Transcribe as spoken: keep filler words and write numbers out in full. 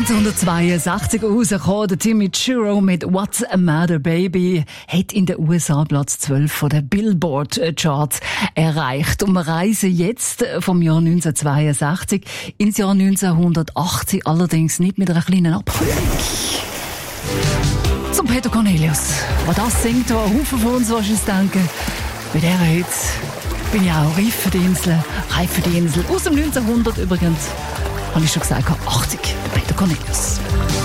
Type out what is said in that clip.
neunzehnhundertzweiundsechzig rausgekommen, der Timmy Churro mit What's a Matter Baby hat in den U S A Platz zwölf von den Billboard Charts erreicht. Und wir reisen jetzt vom Jahr neunzehnhundertzweiundsechzig ins Jahr neunzehnhundertachtzig, allerdings nicht mit einer kleinen Abkühlung. Zum Peter Cornelius, der das singt, wo ein Haufen von uns wahrscheinlich denken, bei dieser heute bin ich auch reif für die Insel, reif für die Insel. Aus dem neunzehnhundert übrigens, habe ich schon gesagt, achtzig, Peter Cornelius.